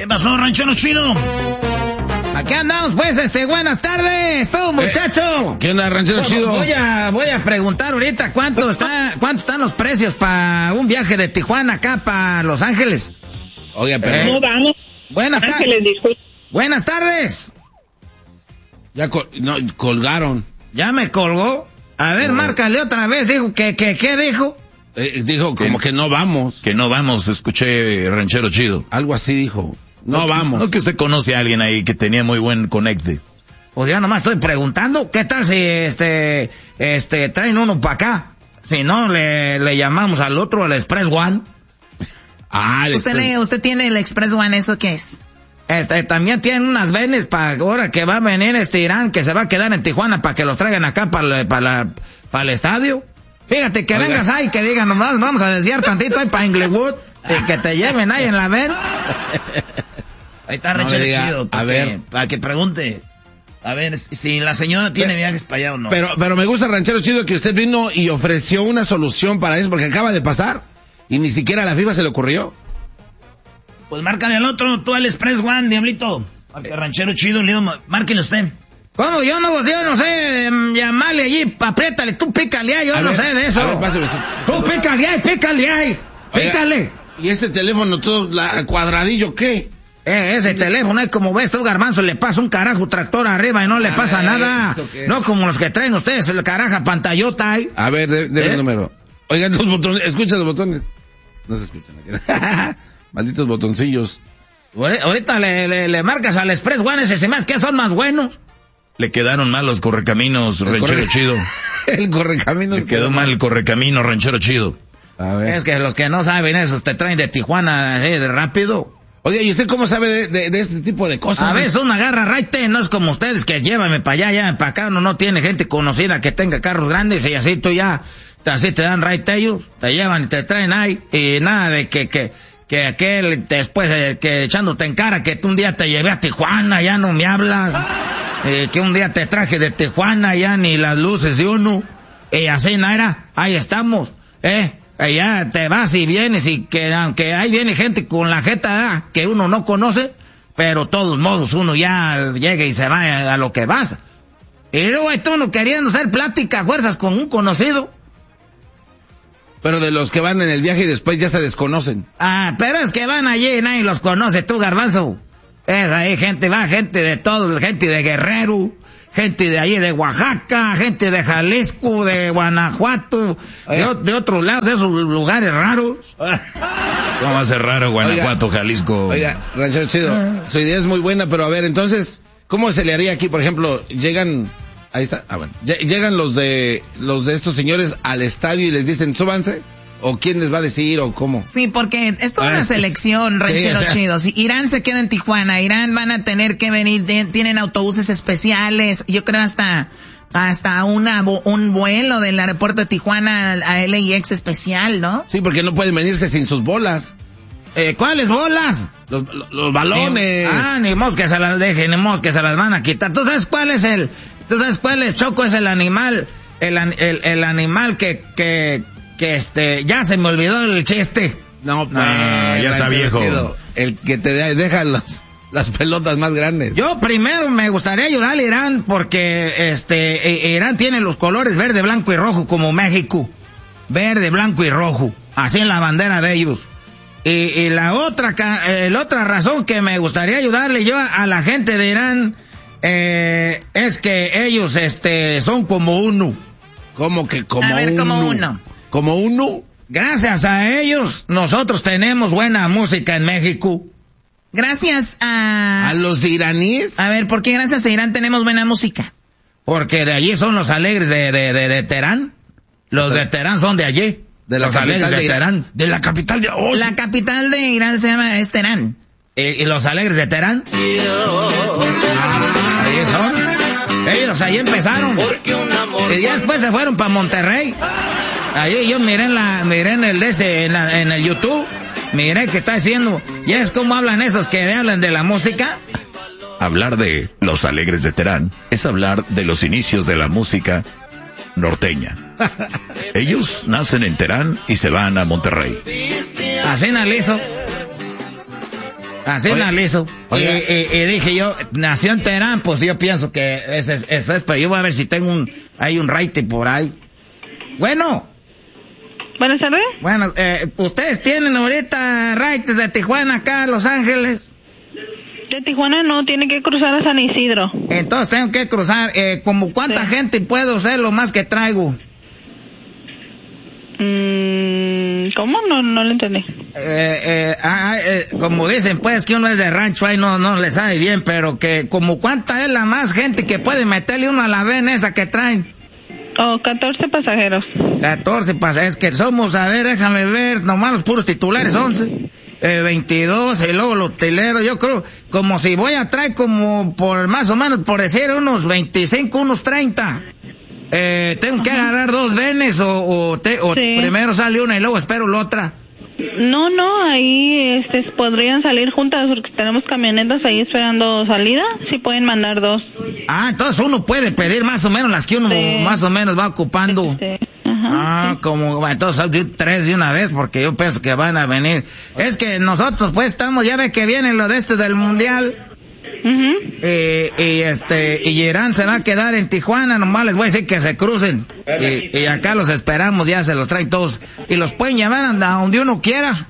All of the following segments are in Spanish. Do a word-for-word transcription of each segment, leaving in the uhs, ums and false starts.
¿Qué pasó, ranchero chido? Aquí andamos, pues, este, buenas tardes, todo muchacho. Eh, ¿Qué onda, ranchero bueno, chido? Voy a, voy a preguntar ahorita cuánto está, cuánto están los precios para un viaje de Tijuana acá para Los Ángeles. Oiga, pero... ¿Cómo vamos? Buenas tardes. Ángeles, disculpe. Buenas tardes. Ya col no, colgaron. ¿Ya me colgó? A ver, no. Márcale otra vez, dijo, que, que, ¿qué dijo? Eh, dijo como que no vamos. Que no vamos, escuché, ranchero chido. Algo así dijo. No, no vamos. No que usted conoce a alguien ahí que tenía muy buen conecte. Pues yo nomás estoy preguntando, ¿qué tal si este, este, traen uno para acá? Si no, le, le llamamos al otro, al Express One. Ah, ¿Usted, le, ¿Usted tiene el Express One? ¿Eso qué es? Este, también tienen unas venes para ahora que va a venir este Irán, que se va a quedar en Tijuana para que los traigan acá para para para el estadio. Fíjate que Oiga. vengas ahí, que digan nomás, vamos a desviar tantito ahí para Inglewood, y que te lleven ahí en la ven. Ahí está, no Ranchero Chido. A ver. Para que pregunte. A ver, si la señora tiene pero, viajes para allá o no. Pero, pero me gusta, Ranchero Chido, que usted vino y ofreció una solución para eso, porque acaba de pasar, y ni siquiera a la FIFA se le ocurrió. Pues márcale al otro, tú al Express One, diablito. Marque, Ranchero Chido, Leo, márquenle usted. ¿Cómo? Yo no, yo no sé, llamarle allí, apriétale, tú pícale ahí, yo a no ver, sé de eso. A ver, pásame, tú pícale ahí, pícale ahí, pícale. Oiga, ¿y este teléfono todo la, cuadradillo qué? Eh, ese teléfono es como ves, tú garbanzo, le pasa un carajo tractor arriba y no le pasa a ver, nada. No como los que traen ustedes, el caraja pantallota ahí. A ver, de, de ¿Eh? el número. Oigan, los botones, escucha los botones. No se escuchan aquí. Malditos botoncillos. Ahorita le, le, le marcas al Express One, ese se me hace que son más buenos. Le quedaron mal los correcaminos, el ranchero corre... chido. El correcaminos. Le quedó mal el correcamino, ranchero chido. A ver. Es que los que no saben eso, te traen de Tijuana, eh, de rápido. Oye, ¿y usted cómo sabe de, de, de este tipo de cosas? A veces uno agarra raite, no es como ustedes que llévame para allá, llévame para acá, uno no tiene gente conocida que tenga carros grandes y así tú ya, así te dan raite ellos, te llevan y te traen ahí, y nada de que, que, que aquel después eh, que echándote en cara que tú un día te llevé a Tijuana, ya no me hablas, eh, que un día te traje de Tijuana, ya ni las luces de uno, y así nada, ahí estamos, eh. Ya te vas y vienes y que aunque ahí viene gente con la jeta ¿eh? que uno no conoce, pero de todos modos uno ya llega y se va a, a lo que vas. Y luego hay uno queriendo hacer plática a fuerzas con un conocido. Pero de los que van en el viaje y después ya se desconocen. Ah, pero es que van allí y nadie los conoce, tú garbanzo. Es ahí gente, va gente de todo, gente de Guerrero, gente de allí de Oaxaca, gente de Jalisco, de Guanajuato, de, de otros lados, de esos lugares raros. ¿Cómo va a ser raro Guanajuato, oiga, Jalisco? Oiga, ranchero chido, ah. su idea es muy buena, pero a ver, entonces, ¿cómo se le haría aquí? Por ejemplo, llegan, ahí está, ah bueno, llegan los de, los de estos señores al estadio y les dicen, súbanse. ¿O quién les va a decir o cómo? Sí, porque es toda una selección, ranchero sí, o sea, chido. Si Irán se queda en Tijuana, Irán van a tener que venir, de, tienen autobuses especiales, yo creo hasta hasta una un vuelo del aeropuerto de Tijuana a L A X especial, ¿no? Sí, porque no pueden venirse sin sus bolas. Eh, ¿cuáles bolas? Los, los, los balones. Ni, ah, ni mos que se las dejen, ni mos que se las van a quitar. ¿Tú sabes cuál es el, tú sabes cuál es, Choco, es el animal, el, el, el animal que, que, que este, ya se me olvidó el chiste. No, pues, ah, ya está viejo. Chido. El que te deja los, las pelotas más grandes. Yo primero me gustaría ayudar a Irán porque, este, Irán tiene los colores verde, blanco y rojo como México. Verde, blanco y rojo. Así en la bandera de ellos. Y, y la otra, eh, la otra razón que me gustaría ayudarle yo a, a la gente de Irán, eh, es que ellos, este, son como uno. ¿Cómo que como uno? A ver, uno? como uno. ¿Como uno? Gracias a ellos, nosotros tenemos buena música en México. Gracias a... ¿A los iraníes? A ver, ¿por qué gracias a Irán tenemos buena música? Porque de allí son los alegres de, de, de, de Teherán. Los o sea, de Teherán son de allí. De la los alegres de, de Teherán. De la capital de... Oh, la capital de Irán se llama es Teherán. ¿Y, y los alegres de Teherán? Ah, ahí son. Ellos ahí empezaron. Y ya después se fueron para Monterrey. Ahí yo miré en la, miré en el ese, en, la, en el YouTube, miré que está haciendo, ya es como hablan esos que hablan de la música. Hablar de los alegres de Teherán es hablar de los inicios de la música norteña. Ellos nacen en Teherán y se van a Monterrey. Así analizo. Así analizo. Y, y, y dije yo, nació en Teherán, pues yo pienso que eso es, eso es, pero yo voy a ver si tengo un, hay un rating por ahí. Bueno. Buenas tardes. Bueno, eh, ¿ustedes tienen ahorita ratings de Tijuana acá a Los Ángeles? De Tijuana no, tiene que cruzar a San Isidro. Entonces tengo que cruzar, eh, ¿como cuánta sí. gente puedo ser lo más que traigo? Mm, ¿Cómo? No, no lo entendí. Eh, eh, ah, eh, como dicen pues que uno es de rancho, ahí no, no le sabe bien, pero que como cuánta es la más gente que puede meterle uno a la vena esa que traen. Oh, catorce pasajeros. catorce pasajeros, es que somos, a ver, déjame ver, nomás los puros titulares, once. Eh, veintidós, y luego los hotelero, yo creo, como si voy a traer como por más o menos, por decir, unos veinticinco, unos treinta. Eh, tengo que Ajá. agarrar dos venes o, o, te, o sí. primero sale una y luego espero la otra. No, no, ahí este, podrían salir juntas porque tenemos camionetas ahí esperando salida, sí pueden mandar dos. Ah, entonces uno puede pedir más o menos las que uno sí. más o menos va ocupando. Sí, sí. Ajá, ah, sí. como, entonces tres de una vez porque yo pienso que van a venir. Es que nosotros pues estamos, ya ve que viene lo de este del mundial. Uh-huh. y, y este y Irán se va a quedar en Tijuana, nomás les voy a decir que se crucen y, y acá los esperamos, ya se los traen todos y los pueden llevar a donde uno quiera.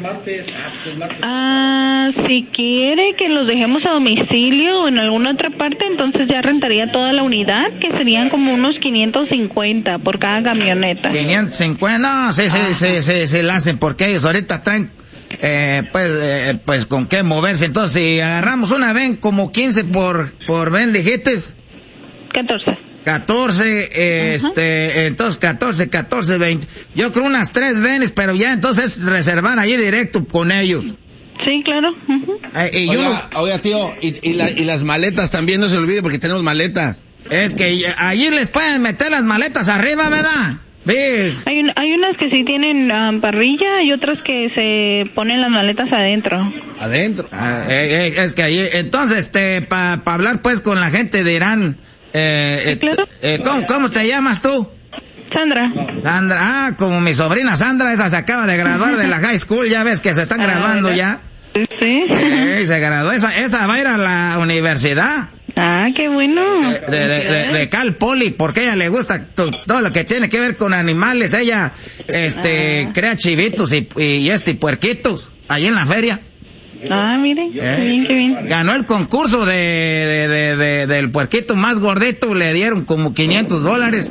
Ah, si quiere que los dejemos a domicilio o en alguna otra parte, entonces ya rentaría toda la unidad, que serían como unos quinientos cincuenta por cada camioneta. quinientos cincuenta, no, sí, sí, sí, sí, sí, sí, la hacen porque ellos ahorita traen Eh, pues, eh, pues con qué moverse. Entonces, si agarramos una ven como quince por, por ven, dijiste. catorce. catorce, eh, este, entonces catorce, catorce, veinte. Yo creo unas tres venes, pero ya entonces reservar allí directo con ellos. Sí, claro. Uh-huh. Eh, y oiga, yo, oiga, tío, y, y, la, y las maletas también, no se olvide porque tenemos maletas. Es que allí les pueden meter las maletas arriba, ¿verdad? Hay, un, hay unas que sí tienen um, parrilla y otras que se ponen las maletas adentro. ¿Adentro? Ah, eh, eh, es que ahí, entonces, este, para pa hablar pues con la gente de Irán, eh, ¿Sí, claro? eh, ¿cómo, ¿cómo te llamas tú? Sandra. Sandra, ah, como mi sobrina Sandra, esa se acaba de graduar de la high school, ya ves que se están graduando ah, ya. Sí. Eh, se graduó, esa, esa va a ir a la universidad. Ah, qué bueno. De, de, de, de Cal Poly, porque a ella le gusta to, todo lo que tiene que ver con animales. Ella, este, ah. crea chivitos y, y este, puerquitos, ahí en la feria. Ah, miren, qué eh, bien, qué bien. Ganó el concurso de, de, de, de, del puerquito más gordito, le dieron como quinientos dólares.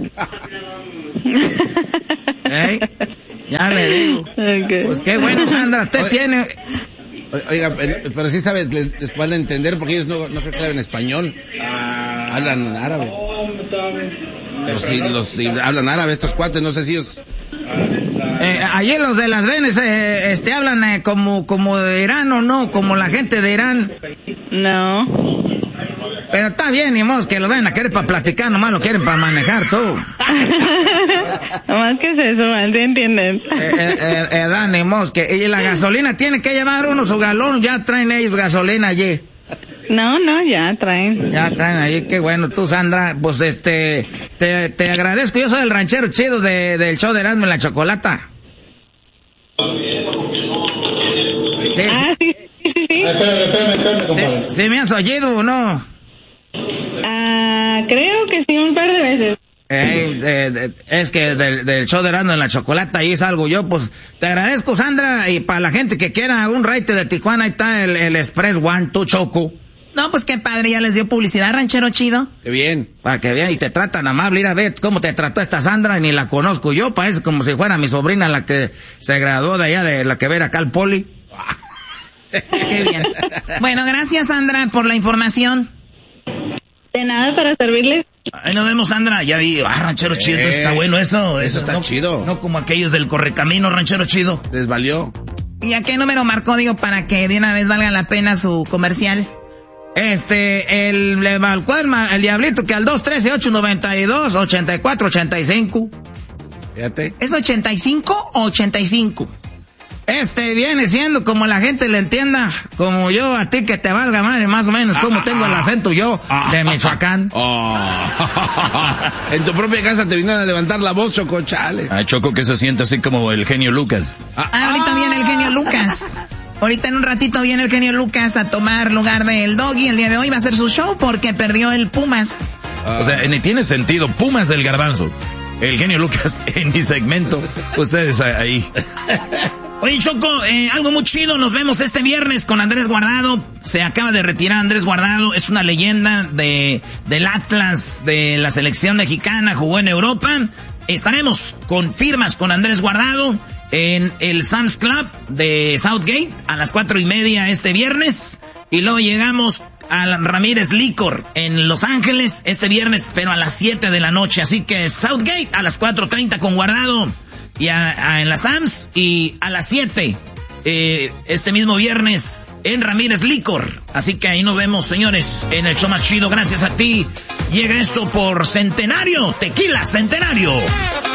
¿Eh? Ya le digo. Okay. Pues qué bueno, Sandra, usted Oye. tiene... Oiga, pero sí sabes, les, les van a entender porque ellos no, no creo que hablan español. Hablan árabe. Pero si los si hablan árabe estos cuates, no sé si ellos... Eh, allí los de las venes, eh, este, hablan eh, como, como de Irán o no, como la gente de Irán. No. Pero está bien, ni modo que lo ven a querer para platicar, nomás lo quieren para manejar todo. Nomás que es eso, ¿sí entienden? Eh, eh, eh, eh, da, ni modo que... Y la gasolina tiene que llevar uno su galón, ya traen ellos gasolina allí. No, no, ya traen. Ya traen allí, qué bueno. Tú, Sandra, pues este, te, te agradezco. Yo soy el ranchero chido de, del show de Erasmo y la Chocolata. Sí, ah, sí, sí, sí. Espérame, espérame, espérame, compadre. ¿Sí, sí me has oído o no? Ah, creo que sí, un par de veces. Hey, de, de, es que del, del show de Erasmo en la Chocolata ahí salgo yo, pues te agradezco, Sandra, y para la gente que quiera un raite de Tijuana, ahí está el, el Express One, tu Choco. No, pues qué padre, ya les dio publicidad, ranchero chido. Qué bien. Para que vean, y te tratan amable, ir a ver cómo te trató esta Sandra, ni la conozco yo, parece como si fuera mi sobrina la que se graduó de allá, de la que ver acá al Poli. Qué bien. Bueno, gracias, Sandra, por la información. De nada, para servirles. Ahí nos vemos, Sandra. Ya vi, ah, ranchero chido, eh, está bueno eso. Eso está no, chido. No como aquellos del Correcamino, ranchero chido. Les valió. ¿Y a qué número marcó, digo, para que de una vez valga la pena su comercial? Este, el, le marcó el, el diablito que al dos trece, ocho noventa y dos, ochenta y cuatro ochenta y cinco. Fíjate. ¿Es ochenta y cinco o ochenta y cinco? Este viene siendo como la gente le entienda, como yo a ti que te valga madre, más o menos como ah, tengo ah, el acento yo ah, de Michoacán. Ah, en tu propia casa te vinieron a levantar la voz, Choco, chale. Ah, Choco, que se siente así como el genio Lucas. Ah, ahorita viene el genio Lucas. Ahorita en un ratito viene el genio Lucas a tomar lugar del Doggy. El día de hoy va a hacer su show porque perdió el Pumas. Ah. O sea, ni tiene sentido. Pumas del Garbanzo. El genio Lucas en mi segmento. Ustedes ahí. Oye, Choco, eh, algo muy chido. Nos vemos este viernes con Andrés Guardado. Se acaba de retirar Andrés Guardado. Es una leyenda de del Atlas, de la selección mexicana. Jugó en Europa. Estaremos con firmas con Andrés Guardado en el Sam's Club de Southgate a las cuatro y media este viernes. Y luego llegamos al Ramírez Licor en Los Ángeles este viernes, pero a las siete de la noche. Así que Southgate a las cuatro treinta con Guardado y a, a, en la Sam's, y a las siete eh, este mismo viernes en Ramírez Licor. Así que ahí nos vemos, señores, en el show más chido. Gracias a ti. Llega esto por Centenario, Tequila Centenario.